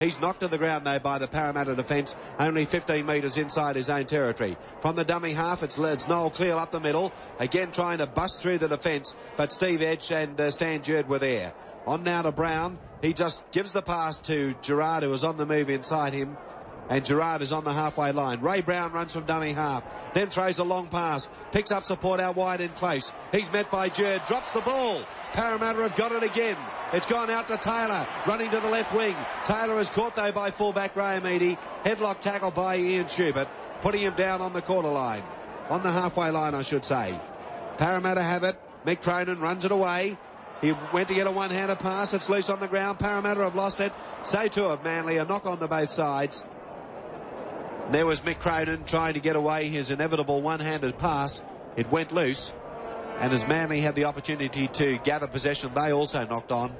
He's knocked to the ground, though, by the Parramatta defence, only 15 metres inside his own territory. From the dummy half, it's Noel Cleal up the middle, again trying to bust through the defence, but Steve Edge and Stan Jerd were there. On now to Brown. He just gives the pass to Gerard, who is on the move inside him, and Gerard is on the halfway line. Ray Brown runs from dummy half, then throws a long pass, picks up support out wide and close. He's met by Jerd, drops the ball. Parramatta have got it again. It's gone out to Taylor, running to the left wing. Taylor is caught, though, by fullback Graham Eadie. Headlock tackle by Ian Schubert, putting him down on the quarter line. On the halfway line, I should say. Parramatta have it. Mick Cronin runs it away. He went to get a one-handed pass. It's loose on the ground. Parramatta have lost it. So too have Manly. A knock on to both sides. There was Mick Cronin trying to get away his inevitable one-handed pass. It went loose. And as Manly had the opportunity to gather possession, they also knocked on.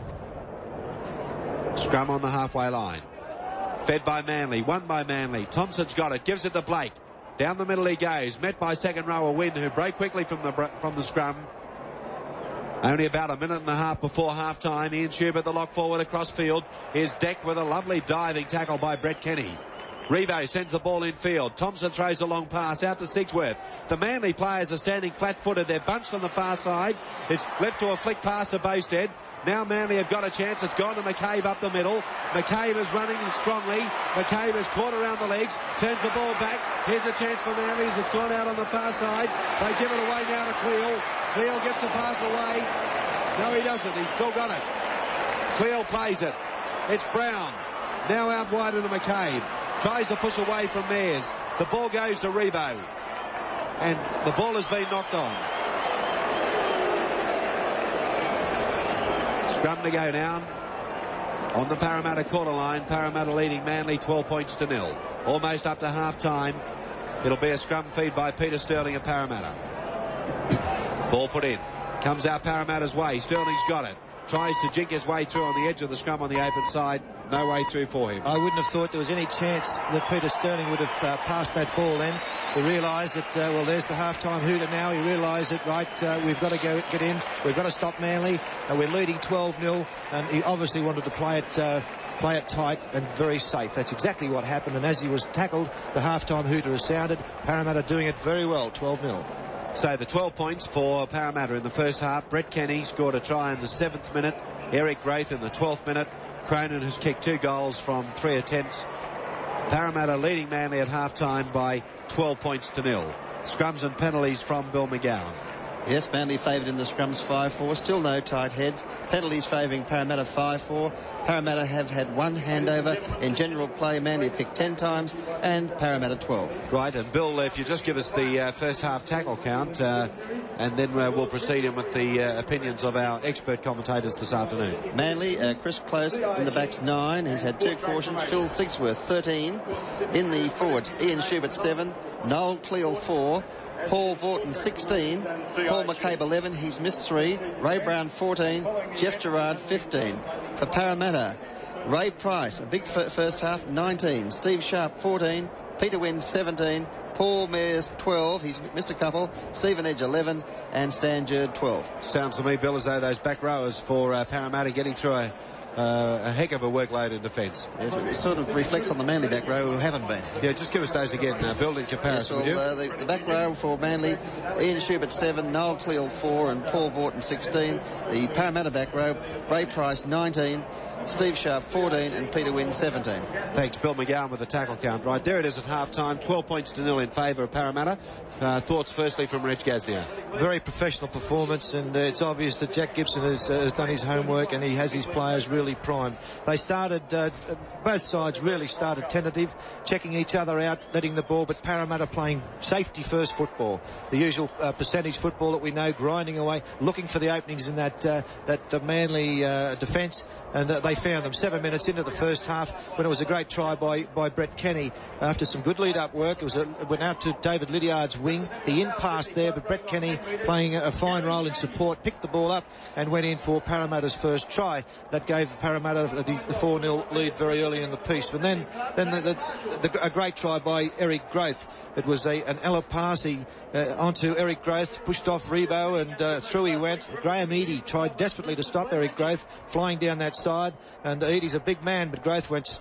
Scrum on the halfway line. Fed by Manly, won by Manly. Thompson's got it, gives it to Blake. Down the middle he goes, met by second rower Wynn, who broke quickly from the scrum. Only about a minute and a half before half-time. Ian Schubert, the lock forward across field, is decked with a lovely diving tackle by Brett Kenny. Revo sends the ball in field. Thompson throws a long pass out to Sigsworth. The Manly players are standing flat-footed. They're bunched on the far side. It's left to a flick pass to Bowstead. Now Manly have got a chance. It's gone to McCabe up the middle. McCabe is running strongly. McCabe is caught around the legs. Turns the ball back. Here's a chance for Manly as it's gone out on the far side. They give it away now to Cleal. Cleal gets the pass away. No, he doesn't. He's still got it. Cleal plays it. It's Brown. Now out wide into McCabe. Tries to push away from Mears. The ball goes to Rebo. And the ball has been knocked on. Scrum to go down on the Parramatta quarter line. Parramatta leading Manly 12 points to 0. Almost up to half-time. It'll be a scrum feed by Peter Sterling of Parramatta. Ball put in. Comes out Parramatta's way. Sterling's got it. Tries to jink his way through on the edge of the scrum on the open side. No way through for him. I wouldn't have thought there was any chance that Peter Sterling would have passed that ball then. He realised that, well, there's the half-time hooter now. He realised that, right, we've got to get in. We've got to stop Manly. We're leading 12-0. And he obviously wanted to play it tight and very safe. That's exactly what happened. And as he was tackled, the half-time hooter has sounded. Parramatta doing it very well, 12-0. So the 12 points for Parramatta in the first half. Brett Kenny scored a try in the 7th minute. Eric Graith in the 12th minute. Cronin has kicked 2 goals from 3 attempts. Parramatta leading Manly at half-time by 12 points to 0. Scrums and penalties from Bill McGowan. Yes, Manly favoured in the scrums 5-4. Still no tight heads. Penalties favouring Parramatta 5-4. Parramatta have had 1 handover. In general play, Manly have kicked 10 times and Parramatta 12. Right, and Bill, if you just give us the first half tackle count, and then we'll proceed in with the opinions of our expert commentators this afternoon. Manly, Chris Close in the backs 9. He's had 2 cautions. Phil Sigsworth 13. In the forwards, Ian Schubert 7. Noel Cleal 4. Paul Vaughton 16, Paul McCabe 11, he's missed 3, Ray Brown 14, Jeff Gerard 15. For Parramatta, Ray Price, a big first half, 19, Steve Sharp 14, Peter Wynn 17, Paul Mears 12, he's missed a couple, Stephen Edge 11 and Stan Jerd 12. Sounds to me, Bill, as though those back rowers for Parramatta getting through a heck of a workload in defence. It sort of reflects on the Manly back row who haven't been. Yeah, just give us those again, Bill, in comparison. Yes, well, the back row for Manly, Ian Schubert 7, Noel Cleal 4 and Paul Vaughton 16. The Parramatta back row, Ray Price 19, Steve Sharp 14 and Peter Wynn 17. Thanks, Bill McGowan with the tackle count. Right, there it is at half-time, 12 points to 0 in favour of Parramatta. Thoughts firstly from Reg Gasnier. Very professional performance, and it's obvious that Jack Gibson has done his homework and he has his players really primed. They started, both sides really started tentative, checking each other out, letting the ball, but Parramatta playing safety-first football. The usual percentage football that we know, grinding away, looking for the openings in that Manly defence, and they found them 7 minutes into the first half when it was a great try by Brett Kenny after some good lead-up work. It went out to David Lydiard's wing. He in-passed there, but Brett Kenny playing a fine role in support, picked the ball up and went in for Parramatta's first try. That gave Parramatta the 4-0 lead very early in the piece. But then a great try by Eric Graith. It was an Elapasi onto Eric Graith, pushed off Rebo, and through he went. Graham Eadie tried desperately to stop Eric Graith, flying down that side. And Edie's a big man, but Growth went